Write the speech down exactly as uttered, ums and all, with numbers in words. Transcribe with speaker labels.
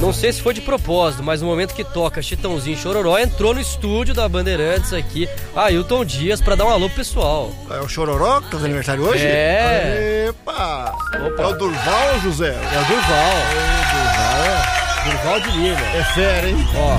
Speaker 1: Não sei se foi de propósito, mas no momento que toca Chitãozinho e Chororó, entrou no estúdio da Bandeirantes aqui, Ailton Dias, pra dar um alô pro pessoal.
Speaker 2: É o Chororó que tá de aniversário hoje?
Speaker 1: É.
Speaker 2: Epa!
Speaker 1: Opa.
Speaker 2: É o Durval, José?
Speaker 1: É o Durval.
Speaker 2: É o Durval, é.
Speaker 1: Durval de Lima.
Speaker 2: É fera, hein?
Speaker 1: Ó.